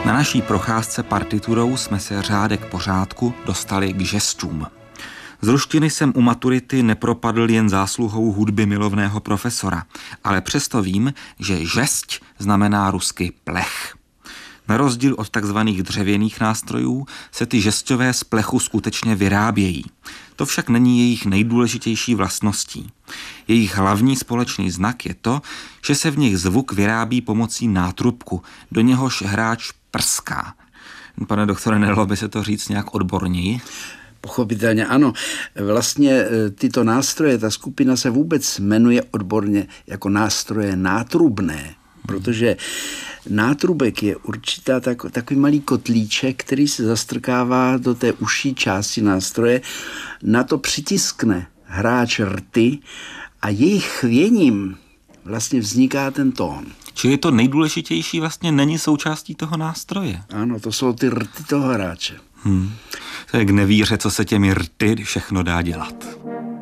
Na naší procházce partiturou jsme se řádek po řádku dostali k žestům. Z ruštiny jsem u maturity nepropadl jen zásluhou hudby milovného profesora, ale přesto vím, že žesť znamená rusky plech. Na rozdíl od takzvaných dřevěných nástrojů se ty žesťové z plechu skutečně vyrábějí. To však není jejich nejdůležitější vlastností. Jejich hlavní společný znak je to, že se v nich zvuk vyrábí pomocí nátrubku, do něhož hráč prská. Pane doktore, nedalo by se to říct nějak odborněji? Pochopitelně ano. Vlastně tyto nástroje, ta skupina se vůbec jmenuje odborně jako nástroje nátrubné, protože nátrubek je určitá takový malý kotlíček, který se zastrkává do té užší části nástroje, na to přitiskne hráč rty a jejich chvěním vlastně vzniká ten tón. Čili to nejdůležitější vlastně není součástí toho nástroje. Ano, to jsou ty rty toho hráče. To je k nevíře, co se těmi rty všechno dá dělat.